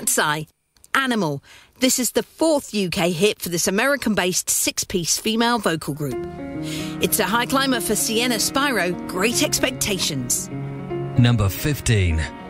Psy. Animal. This is the fourth UK hit for this American-based six-piece female vocal group. It's a high climber for Sienna Spyro, Great Expectations. Number 15.